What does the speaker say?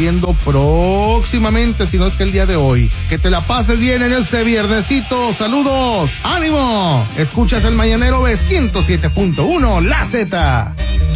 saliendo próximamente, si no es que el día de hoy. Que te la pases bien en este viernesito. Saludos, ánimo. Escuchas el Mañanero B 107.1 La Z.